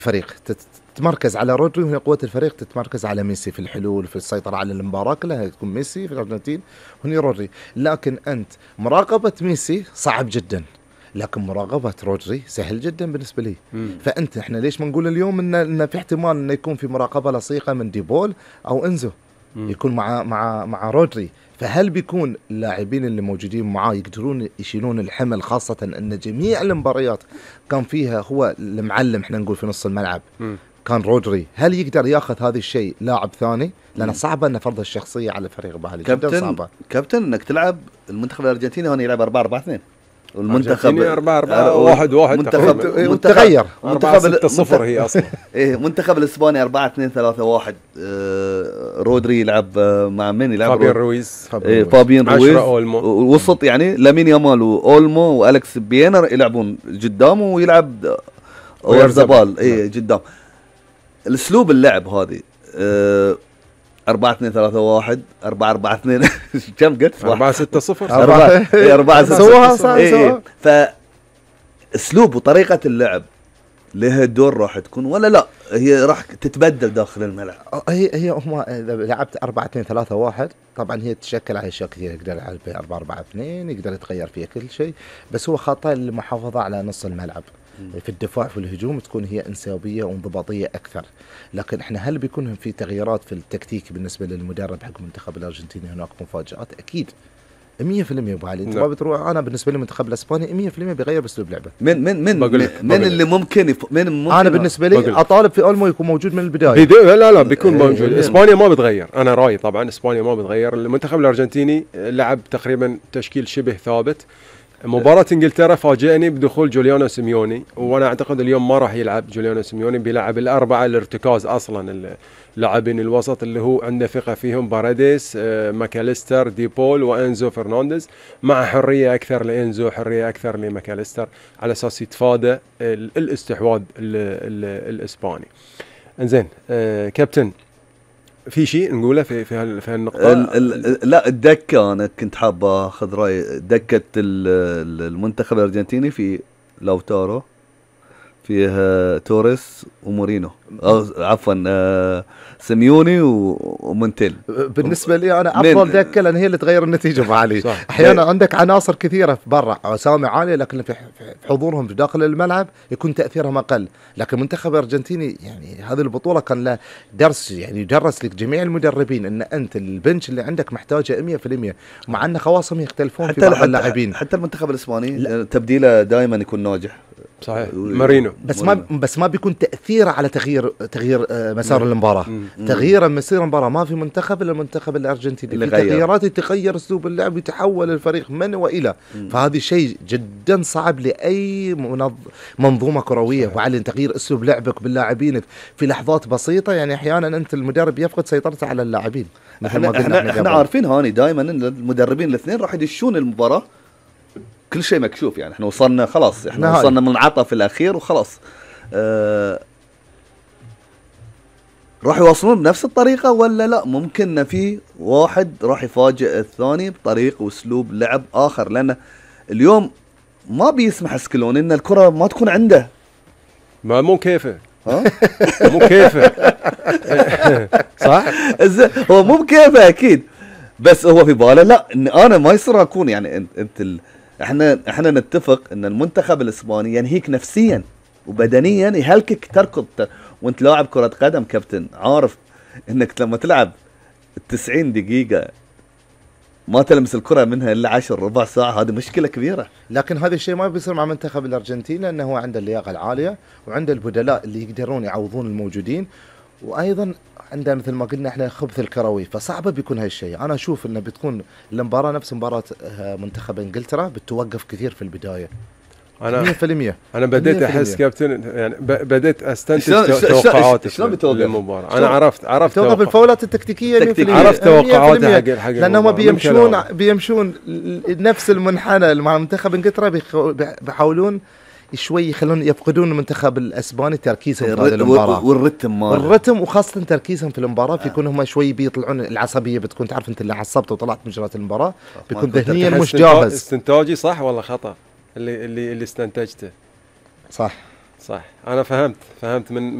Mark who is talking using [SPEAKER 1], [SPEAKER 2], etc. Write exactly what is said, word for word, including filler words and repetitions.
[SPEAKER 1] فريق تتمركز على رودري، وهي قوة الفريق تتمركز على ميسي في الحلول، في السيطرة على المباراة كلها تكون ميسي في الأرجنتين وهني رودري. لكن أنت مراقبة ميسي صعب جدا، لكن مراقبة رودري سهل جدا بالنسبة لي. مم. فأنت إحنا ليش ما نقول اليوم إن, إن في احتمال إنه يكون في مراقبة لصيقة من ديبول أو إنزو مم. يكون مع مع مع رودري. فهل بيكون اللاعبين اللي موجودين معاه يقدرون يشيلون الحمل، خاصة أن جميع المباريات كان فيها هو المعلم، إحنا نقول في نص الملعب م. كان رودري. هل يقدر ياخذ هذا الشيء لاعب ثاني؟ لأن صعبة أن فرض الشخصية على الفريق بهالي جدا صعبة.
[SPEAKER 2] كابتن إنك تلعب المنتخب الأرجنتيني هون يلعب أربعة أربعة اثنين، والمنتخب
[SPEAKER 3] أربعة أربعة واحد واحد
[SPEAKER 2] منتخب
[SPEAKER 1] متغير
[SPEAKER 3] أربعة ستة صفر هي أصلا.
[SPEAKER 2] إيه منتخب الإسباني أربعة اثنين ثلاثة واحد. آه رودري يلعب مع من يلعب
[SPEAKER 3] فابين رويز
[SPEAKER 2] إيه فابين رويز وسط يعني لامين يامال وأولمو وأليكس بيينر يلعبون قدامه ويلعب أورزابال إيه قدام. الأسلوب اللعب هذه آه أربعة اثنين ثلاثة واحد أربعة أربعة اثنين كم قلت؟
[SPEAKER 3] أربعة ستة صفر
[SPEAKER 2] أربعة أربعة
[SPEAKER 1] سووها سووها.
[SPEAKER 2] فأسلوب وطريقة اللعب لها دور راح تكون ولا لا هي راح تتبدل داخل الملعب؟
[SPEAKER 1] هي هي هم إذا لعبت أربعة اثنين ثلاثة واحد طبعا هي تشكل على أشياء كثير، يقدر يلعب فيها أربعة أربعة اثنين، يقدر يتغير فيها كل شيء، بس هو خطأ المحافظة على نص الملعب. في الدفاع في الهجوم تكون هي انسيابيه وانضباطيه اكثر. لكن احنا هل بيكون في تغييرات في التكتيك بالنسبه للمدرب حق المنتخب الارجنتيني؟ هناك مفاجات اكيد مية في المية ابو علي. انت ما بتروح، انا بالنسبه لي المنتخب الاسباني مية في المية بيغير باسلوب لعبه.
[SPEAKER 2] من من من من, من اللي ممكن يف... من ممكن
[SPEAKER 1] انا بالنسبه لي بقل. اطالب في اولمو يكون موجود من البدايه.
[SPEAKER 3] بيدو... لا لا بيكون موجود. اسبانيا ما بتغير، انا رايي طبعا اسبانيا ما بتغير. المنتخب الارجنتيني لعب تقريبا تشكيل شبه ثابت. مباراة انجلترا فاجئني بدخول جوليانو سيميوني، وانا اعتقد اليوم ما راح يلعب جوليانو سيميوني، بيلعب الاربعه الارتكاز اصلا اللاعبين الوسط اللي هو عنده ثقه فيهم، باراديس آه، ماكاليستر ديبول وانزو فرنانديز، مع حريه اكثر لانزو، حريه اكثر لماكاليستر، على اساس يتفادى الاستحواذ الاسباني. انزين آه، كابتن في شيء نقوله في في في هالنقطه؟
[SPEAKER 2] ال ال لا الدكه انا كنت حاب اخذ راي دكه المنتخب الارجنتيني في لوتارو، فيها توريس ومورينو، عفوا آه سيميوني ومونتيل.
[SPEAKER 1] بالنسبه لي انا افضل دكه لان هي اللي تغير النتيجه ابو علي. احيانا عندك عناصر كثيره في برا اسامي عاليه، لكن في حضورهم في داخل الملعب يكون تاثيرهم اقل. لكن المنتخب الارجنتيني يعني هذه البطوله كان له درس، يعني يدرس لك جميع المدربين ان انت البنش اللي عندك محتاجه مية في المية، مع ان خواصم يختلفون في بعض اللاعبين.
[SPEAKER 2] حتى المنتخب الاسباني تبديله دائما يكون ناجح.
[SPEAKER 3] صحيح مارينو،
[SPEAKER 1] بس ما بس ما بيكون تاثيره على تغيير تغيير مسار المباراه. تغيير مسير المباراه ما في منتخب الا المنتخب الارجنتيني، في تغييرات يتغير اسلوب اللعب ويتحول الفريق من والى. فهذا شيء جدا صعب لاي منظومه كرويه، وعلى تغيير اسلوب لعبك باللاعبينك في لحظات بسيطه. يعني احيانا انت المدرب يفقد سيطرته على اللاعبين.
[SPEAKER 2] احنا احنا, احنا عارفين هاني دائما ان المدربين الاثنين راح يدشون المباراه كل شيء مكشوف، يعني احنا وصلنا خلاص، احنا نهاية. وصلنا منعطف الاخير وخلاص. آه راح يوصلون بنفس الطريقه ولا لا؟ ممكن ان في واحد راح يفاجئ الثاني بطريقه واسلوب لعب اخر، لان اليوم ما بيسمح سكلون ان الكره ما تكون عنده.
[SPEAKER 3] ما مو كيفه ها مو كيفه صح.
[SPEAKER 2] هو مو كيفه اكيد، بس هو في باله لا ان انا ما يصير اكون يعني انت, انت ال... احنا احنا نتفق ان المنتخب الاسباني ينهيك نفسيا وبدنيا، يهلكك تركض، وانت لاعب كرة قدم كابتن عارف انك لما تلعب تسعين دقيقة ما تلمس الكرة منها الا عشر ربع ساعة، هذه مشكلة كبيرة.
[SPEAKER 1] لكن هذا الشيء ما بيصير مع منتخب الارجنتين، لانه هو عنده اللياقة العالية وعنده البدلاء اللي يقدرون يعوضون الموجودين، وايضا عندنا مثل ما قلنا احنا خبث الكروي، فصعبه بيكون هالشيء. انا اشوف انه بتكون المباراه نفس مباراه منتخب انجلترا، بتوقف كثير في البدايه.
[SPEAKER 3] انا
[SPEAKER 1] مية في المية
[SPEAKER 3] انا بديت احس كابتن، يعني بديت استنتج توقعاتي للمباراه. انا عرفت عرفت
[SPEAKER 1] توقف الفاولات التكتيكيه،
[SPEAKER 3] عرفت توقعاتي حق حق
[SPEAKER 1] لانهم بيمشون بيمشون نفس المنحنى مع منتخب انجلترا، بيحاولون شوي يخلون يفقدون المنتخب الاسباني تركيزهم في هذه المباراه
[SPEAKER 2] والرتم
[SPEAKER 1] والرتم وخاصه تركيزهم في المباراه. بيكون هم شوي بيطلعون العصبيه، بتكون تعرف انت اللي عصبت وطلعت مجرات المباراه بيكون ذهنيا مش جاهز.
[SPEAKER 3] استنتاجي صح ولا خطا اللي اللي اللي استنتجته؟
[SPEAKER 1] صح
[SPEAKER 3] صح، انا فهمت فهمت من